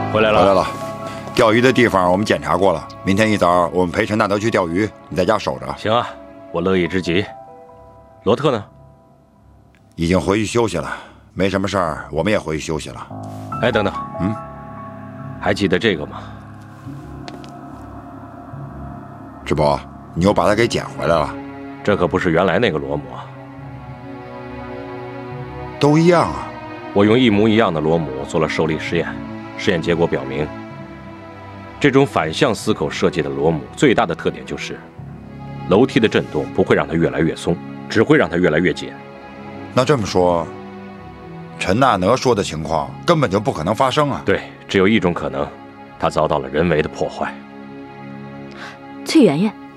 回来了。 回来了。钓鱼的地方我们检查过了，明天一早我们陪陈大德去钓鱼，你在家守着。 行啊，我乐意之极。罗特呢？ 已经回去休息了，没什么事儿，我们也回去休息了。 哎，等等，还记得这个吗？ 智伯，你又把它给捡回来了？ 这可不是原来那个螺母啊。 都一样啊。 我用一模一样的螺母做了受力实验，实验结果表明，这种反向丝口设计的螺母最大的特点就是，楼梯的震动不会让它越来越松，只会让它越来越紧。 那这么说，陈大德说的情况根本就不可能发生啊！ 对，只有一种可能，它遭到了人为的破坏。 崔媛媛。